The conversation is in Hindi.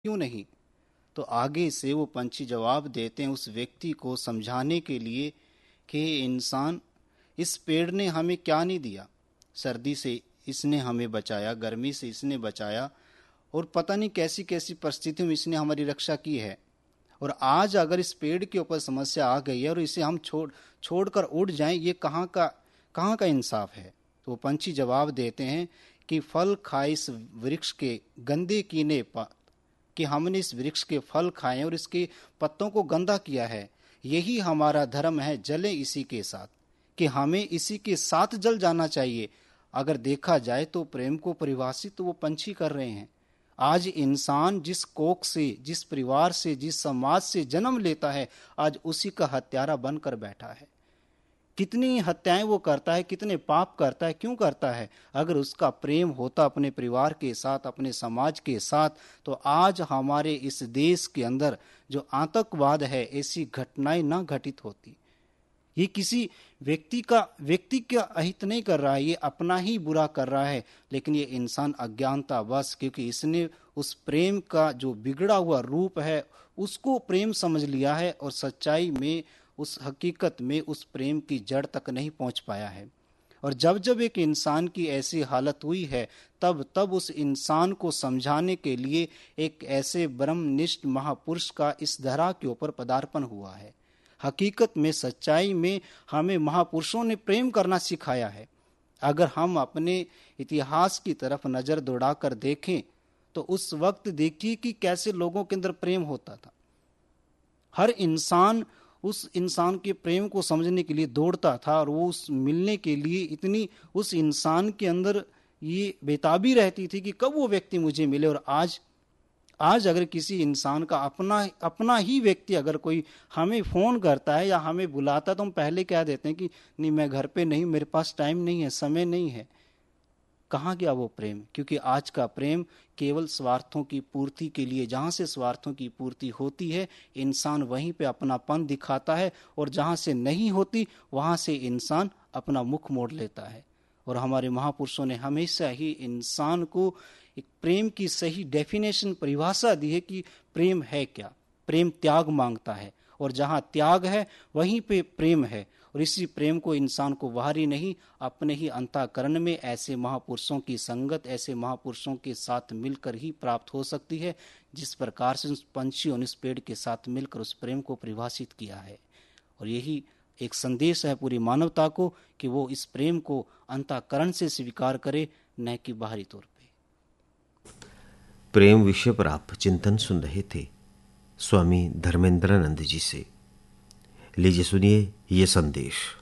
क्यों नहीं? तो आगे से वो पंछी जवाब देते हैं उस व्यक्ति को समझाने के लिए कि इंसान, इस पेड़ ने हमें क्या नहीं दिया। सर्दी से इसने हमें बचाया, गर्मी से इसने बचाया, और पता नहीं कैसी कैसी परिस्थितियों में इसने हमारी रक्षा की है। और आज अगर इस पेड़ के ऊपर समस्या आ गई है और इसे हम छोड़कर उड़ जाएं, ये कहाँ का इंसाफ है? तो वो पंछी जवाब देते हैं कि फल खाए इस वृक्ष के गंदे कीने कि हमने इस वृक्ष के फल खाए और इसके पत्तों को गंदा किया है। यही हमारा धर्म है, जले इसी के साथ, कि हमें इसी के साथ जल जाना चाहिए। अगर देखा जाए तो प्रेम को परिभाषित तो वो पंछी कर रहे हैं। आज इंसान जिस कोख से, जिस परिवार से, जिस समाज से जन्म लेता है, आज उसी का हत्यारा बनकर बैठा है। कितनी हत्याएं वो करता है, कितने पाप करता है, क्यों करता है? अगर उसका प्रेम होता अपने परिवार के साथ, अपने समाज के साथ, तो आज हमारे इस देश के अंदर जो आतंकवाद है, ऐसी घटनाएं ना घटित होती। ये किसी व्यक्ति का अहित नहीं कर रहा है, ये अपना ही बुरा कर रहा है। लेकिन ये इंसान अज्ञानता बस, क्योंकि इसने उस प्रेम का जो बिगड़ा हुआ रूप है उसको प्रेम समझ लिया है, और सच्चाई में, उस हकीकत में उस प्रेम की जड़ तक नहीं पहुंच पाया है। और जब जब एक इंसान की ऐसी हालत हुई है, तब तब उस इंसान को समझाने के लिए एक ऐसे ब्रह्मनिष्ठ महापुरुष का इस धरा के ऊपर पदार्पण हुआ है। हकीकत में, सच्चाई में हमें महापुरुषों ने प्रेम करना सिखाया है। अगर हम अपने इतिहास की तरफ नजर दौड़ाकर देखें तो उस वक्त देखिए कि कैसे लोगों के अंदर प्रेम होता था। हर इंसान उस इंसान के प्रेम को समझने के लिए दौड़ता था, और वो उस मिलने के लिए इतनी उस इंसान के अंदर ये बेताबी रहती थी कि कब वो व्यक्ति मुझे मिले। और आज अगर किसी इंसान का अपना ही व्यक्ति अगर कोई हमें फोन करता है या हमें बुलाता है, तो हम पहले क्या देते हैं कि नहीं, मैं घर पे नहीं, मेरे पास टाइम नहीं है, समय नहीं है। कहाँ गया वो प्रेम? क्योंकि आज का प्रेम केवल स्वार्थों की पूर्ति के लिए, जहाँ से स्वार्थों की पूर्ति होती है इंसान वहीं पे अपनापन दिखाता है, और जहाँ से नहीं होती वहाँ से इंसान अपना मुख मोड़ लेता है। और हमारे महापुरुषों ने हमेशा ही इंसान को एक प्रेम की सही डेफिनेशन, परिभाषा दी है कि प्रेम है क्या। प्रेम त्याग मांगता है, और जहाँ त्याग है वहीं पे प्रेम है। और इसी प्रेम को इंसान को बाहरी नहीं, अपने ही अंतःकरण में ऐसे महापुरुषों की संगत, ऐसे महापुरुषों के साथ मिलकर ही प्राप्त हो सकती है। जिस प्रकार से उस पंछियों ने उस पेड़ के साथ मिलकर उस प्रेम को परिभाषित किया है। और यही एक संदेश है पूरी मानवता को कि वो इस प्रेम को अंतःकरण से स्वीकार करे, न कि बाहरी तौर पे। प्रेम विषय पर आप चिंतन सुन रहे थे स्वामी धर्मेंद्रानंद जी से। लीजिए सुनिए ये संदेश।